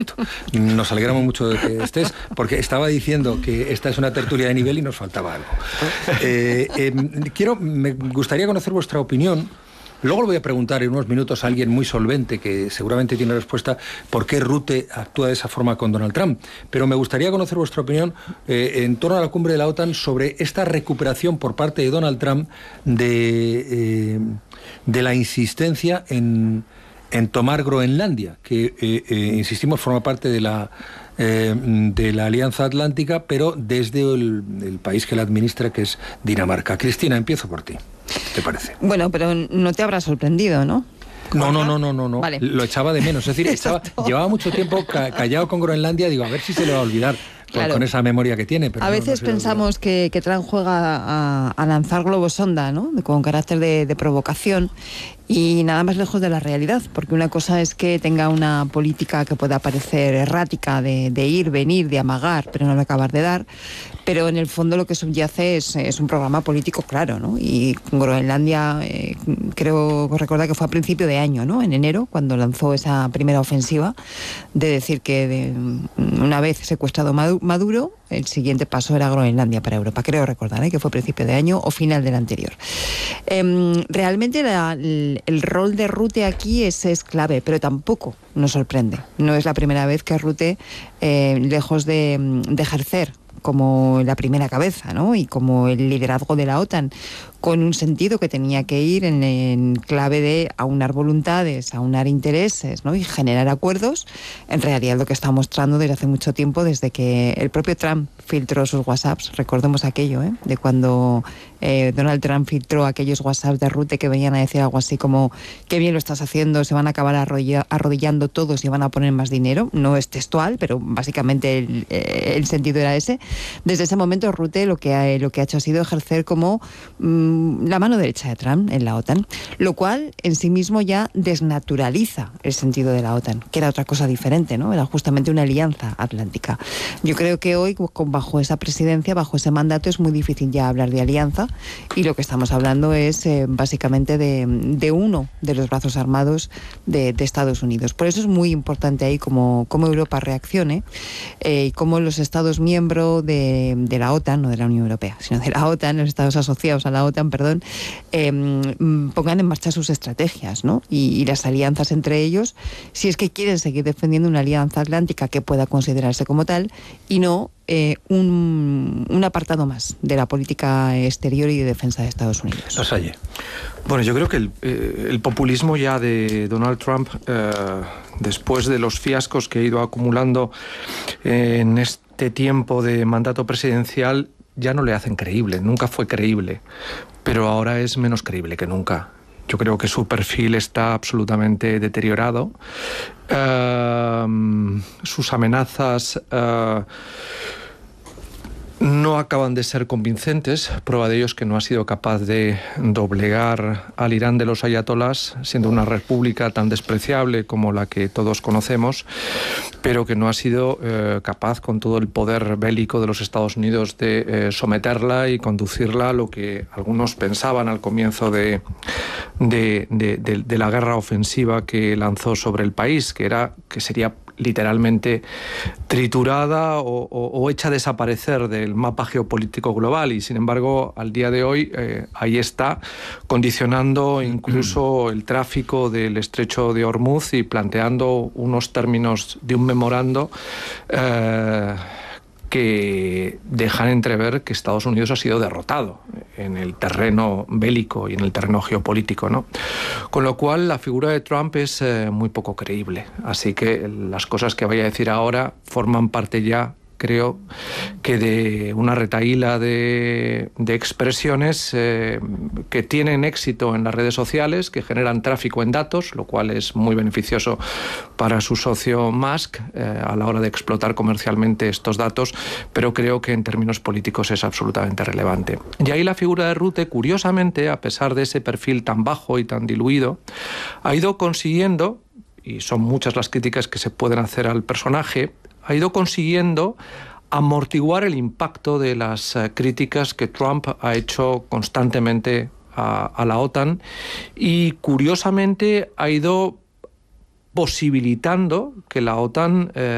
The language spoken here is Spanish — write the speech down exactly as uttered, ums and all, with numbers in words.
Nos alegramos mucho de que estés, porque estaba diciendo que esta es una tertulia de nivel y nos faltaba algo. Eh, eh, quiero, me gustaría conocer vuestra opinión. Luego le voy a preguntar en unos minutos a alguien muy solvente que seguramente tiene respuesta por qué Rutte actúa de esa forma con Donald Trump. Pero me gustaría conocer vuestra opinión eh, en torno a la cumbre de la OTAN sobre esta recuperación por parte de Donald Trump de, eh, de la insistencia en, en tomar Groenlandia, que, eh, eh, insistimos, forma parte de la, eh, de la Alianza Atlántica, pero desde el, el país que la administra, que es Dinamarca. Cristina, empiezo por ti. ¿Qué te parece? Bueno, pero no te habrá sorprendido, ¿no? No, no, no, no, no, no. Vale. Lo echaba de menos. Es decir, estaba, llevaba mucho tiempo ca callado con Groenlandia. Digo, a ver si se le va a olvidar. Claro. Con esa memoria que tiene. Pero a no, veces no pensamos que, que Trump juega a, a lanzar globos sonda, ¿no? Con carácter de, de provocación, y nada más lejos de la realidad, porque una cosa es que tenga una política que pueda parecer errática de, de ir, venir, de amagar, pero no lo acabar de dar, pero en el fondo lo que subyace es, es un programa político claro, ¿no? Y Groenlandia, eh, creo recordar que fue a principio de año, ¿no? En enero, cuando lanzó esa primera ofensiva de decir que de, una vez secuestrado Maduro, el siguiente paso era Groenlandia para Europa. Creo recordar ¿eh? que fue a principio de año o final del anterior. Eh, realmente la, el, el rol de Rutte aquí es, es clave, pero tampoco nos sorprende. No es la primera vez que Rutte, eh, lejos de, de ejercer como la primera cabeza, ¿no? Y como el liderazgo de la OTAN, con un sentido que tenía que ir en, en clave de aunar voluntades, aunar intereses, ¿no? Y generar acuerdos. En realidad lo que está mostrando desde hace mucho tiempo, desde que el propio Trump filtró sus WhatsApps, recordemos aquello, ¿eh? De cuando eh, Donald Trump filtró aquellos WhatsApps de Rutte que venían a decir algo así como qué bien lo estás haciendo, se van a acabar arrodilla, arrodillando todos y van a poner más dinero. No es textual, pero básicamente el, el sentido era ese. Desde ese momento Rutte lo que ha, lo que ha hecho ha sido ejercer como mmm, la mano derecha de Trump en la OTAN, lo cual en sí mismo ya desnaturaliza el sentido de la OTAN, que era otra cosa diferente, ¿no? Era justamente una alianza atlántica. Yo creo que hoy, bajo esa presidencia, bajo ese mandato, es muy difícil ya hablar de alianza, y lo que estamos hablando es eh, básicamente de, de uno de los brazos armados de, de Estados Unidos. Por eso es muy importante ahí cómo, cómo Europa reaccione eh, y cómo los Estados miembros de, de la OTAN, no de la Unión Europea, sino de la OTAN, los Estados asociados a la OTAN, perdón, eh, pongan en marcha sus estrategias, ¿no? Y, y las alianzas entre ellos, si es que quieren seguir defendiendo una alianza atlántica que pueda considerarse como tal, y no eh, un, un apartado más de la política exterior y de defensa de Estados Unidos. Lasalle. Bueno, yo creo que el, eh, el populismo ya de Donald Trump, eh, después de los fiascos que ha ido acumulando eh, en este tiempo de mandato presidencial, ya no le hacen creíble. Nunca fue creíble, pero ahora es menos creíble que nunca. Yo creo que su perfil está absolutamente deteriorado. Uh, sus amenazas uh, no acaban de ser convincentes. Prueba de ello es que no ha sido capaz de doblegar al Irán de los ayatolás, siendo una república tan despreciable como la que todos conocemos, pero que no ha sido eh, capaz, con todo el poder bélico de los Estados Unidos, de eh, someterla y conducirla a lo que algunos pensaban al comienzo de, de, de, de, de la guerra ofensiva que lanzó sobre el país, que era que sería literalmente triturada o, o, o hecha desaparecer del mapa geopolítico global, y sin embargo al día de hoy eh, ahí está, condicionando incluso el tráfico del estrecho de Hormuz y planteando unos términos de un memorando eh, que dejan entrever que Estados Unidos ha sido derrotado en el terreno bélico y en el terreno geopolítico, ¿no? Con lo cual la figura de Trump es eh, muy poco creíble. Así que las cosas que vaya a decir ahora forman parte ya, creo, que de una retahíla de, de expresiones eh, que tienen éxito en las redes sociales, que generan tráfico en datos, lo cual es muy beneficioso para su socio Musk eh, a la hora de explotar comercialmente estos datos, pero creo que en términos políticos es absolutamente relevante. Y ahí la figura de Rutte, curiosamente, a pesar de ese perfil tan bajo y tan diluido, ha ido consiguiendo, y son muchas las críticas que se pueden hacer al personaje, ha ido consiguiendo amortiguar el impacto de las uh, críticas que Trump ha hecho constantemente a, a la OTAN, y curiosamente ha ido posibilitando que la OTAN eh,